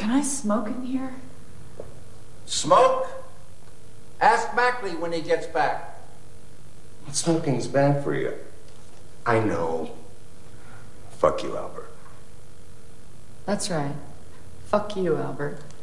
Can I smoke in here? Smoke? Ask Mackley when he gets back. Smoking's bad for you. I know. Fuck you, Albert. That's right. Fuck you, Albert.